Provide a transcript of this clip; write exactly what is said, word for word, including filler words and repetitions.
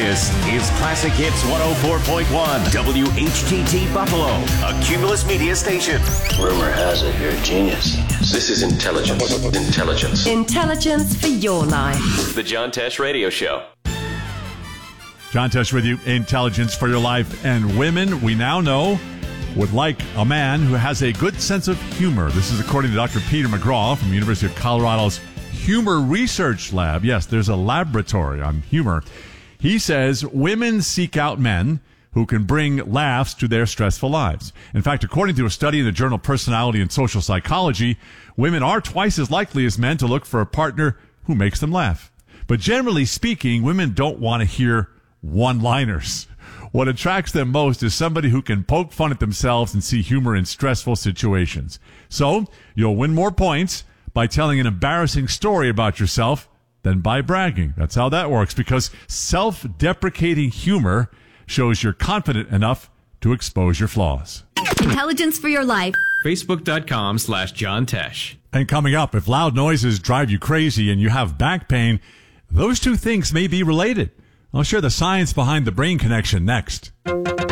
This is Classic Hits one oh four point one, W H T T Buffalo, a Cumulus media station. Rumor has it you're a genius. This is intelligence. Intelligence. Intelligence for your life. The John Tesh Radio Show. John Tesh with you. Intelligence for your life. And women, we now know, would like a man who has a good sense of humor. This is according to Doctor Peter McGraw from the University of Colorado's Humor Research Lab. Yes, there's a laboratory on humor. He says women seek out men who can bring laughs to their stressful lives. In fact, according to a study in the journal Personality and Social Psychology, women are twice as likely as men to look for a partner who makes them laugh. But generally speaking, women don't want to hear one-liners. What attracts them most is somebody who can poke fun at themselves and see humor in stressful situations. So, you'll win more points by telling an embarrassing story about yourself than by bragging. That's how that works, because self-deprecating humor shows you're confident enough to expose your flaws. Intelligence for your life. Facebook.com slash John Tesh. And coming up, if loud noises drive you crazy and you have back pain, those two things may be related. I'll share the science behind the brain connection next.